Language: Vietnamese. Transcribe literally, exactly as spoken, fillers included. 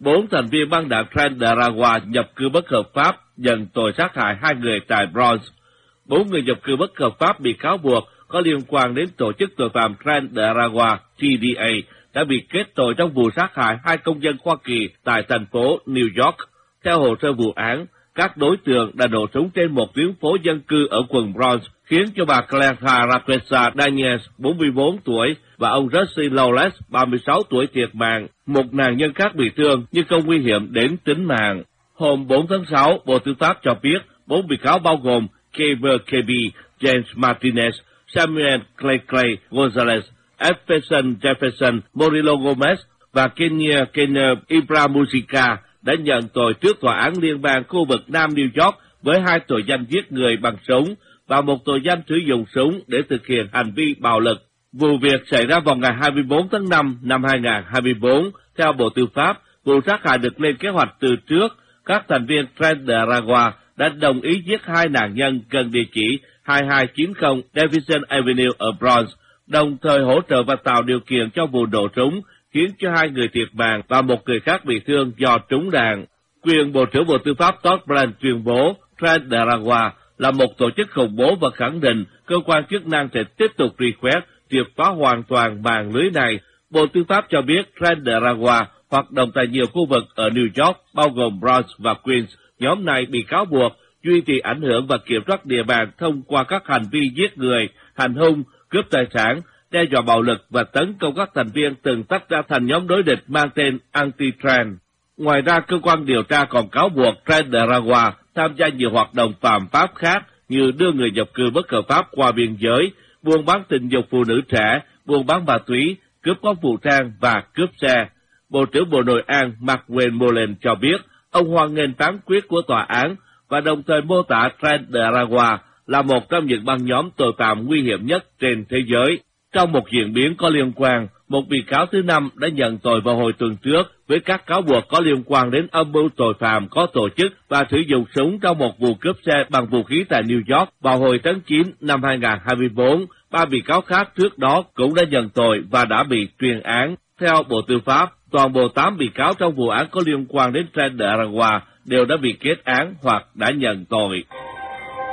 Bốn thành viên băng đảng Trent de Aragua nhập cư bất hợp pháp nhận tội sát hại hai người tại Bronx. Bốn người nhập cư bất hợp pháp bị cáo buộc có liên quan đến tổ chức tội phạm Trent de Aragua T D A đã bị kết tội trong vụ sát hại hai công dân Hoa Kỳ tại thành phố New York. Theo hồ sơ vụ án, các đối tượng đã nổ súng trên một tuyến phố dân cư ở quận Bronx, khiến cho bà Clara Raquesa Daniels, bốn mươi bốn tuổi, và ông Rusty Lawless, ba mươi sáu tuổi thiệt mạng. Một nạn nhân khác bị thương nhưng không nguy hiểm đến tính mạng. Hôm bốn tháng sáu, Bộ Tư pháp cho biết bốn bị cáo bao gồm Kaver K B, James Martinez, Samuel Clay Clay Gonzalez, Jefferson Jefferson, Morillo Gomez và Kenya Kenner Ibramuzica đã nhận tội trước tòa án liên bang khu vực Nam New York với hai tội danh giết người bằng súng và một tội danh sử dụng súng để thực hiện hành vi bạo lực. Vụ việc xảy ra vào ngày hai mươi bốn tháng năm năm hai nghìn không trăm hai mươi bốn. Theo Bộ Tư pháp, vụ sát hại được lên kế hoạch từ trước. Các thành viên Trent de Aragua đã đồng ý giết hai nạn nhân gần địa chỉ hai hai chín không Davidson Avenue ở Bronx, đồng thời hỗ trợ và tạo điều kiện cho vụ nổ súng, khiến cho hai người thiệt mạng và một người khác bị thương do trúng đạn. Quyền Bộ trưởng Bộ Tư pháp Todd Blanche tuyên bố Trent de Aragua là một tổ chức khủng bố và khẳng định cơ quan chức năng sẽ tiếp tục truy quét, triệt phá hoàn toàn mạng lưới này. Bộ Tư pháp cho biết Trent de Aragua hoạt động tại nhiều khu vực ở New York, bao gồm Bronx và Queens. Nhóm này bị cáo buộc duy trì ảnh hưởng và kiểm soát địa bàn thông qua các hành vi giết người, hành hung, cướp tài sản, đe dọa bạo lực và tấn công các thành viên từng tách ra thành nhóm đối địch mang tên Anti-Trent. Ngoài ra, cơ quan điều tra còn cáo buộc Trent de Aragua tham gia nhiều hoạt động phạm pháp khác như đưa người nhập cư bất hợp pháp qua biên giới, buôn bán tình dục phụ nữ trẻ, buôn bán ma túy, cướp có vũ trang và cướp xe. Bộ trưởng Bộ Nội an Mark Wayne cho biết ông hoan nghênh phán quyết của tòa án và đồng thời mô tả Trent de Aragua là một trong những băng nhóm tội phạm nguy hiểm nhất trên thế giới. Trong một diễn biến có liên quan, một bị cáo thứ năm đã nhận tội vào hồi tuần trước với các cáo buộc có liên quan đến âm mưu tội phạm có tổ chức và sử dụng súng trong một vụ cướp xe bằng vũ khí tại New York vào hồi tháng chín năm hai nghìn không trăm hai mươi bốn. Ba bị cáo khác trước đó cũng đã nhận tội và đã bị tuyên án. Theo Bộ Tư pháp, toàn bộ tám bị cáo trong vụ án có liên quan đến Trent de Aragua đều đã bị kết án hoặc đã nhận tội.